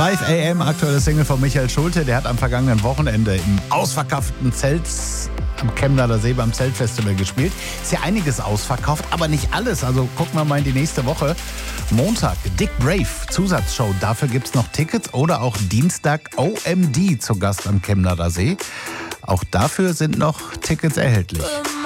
5 AM, aktuelle Single von Michael Schulte. Der hat am vergangenen Wochenende im ausverkauften Zelt am Chemnader See beim Zeltfestival gespielt. Ist ja einiges ausverkauft, aber nicht alles. Also gucken wir mal in die nächste Woche. Montag, Dick Brave, Zusatzshow. Dafür gibt es noch Tickets. Oder auch Dienstag OMD zu Gast am Chemnader See. Auch dafür sind noch Tickets erhältlich.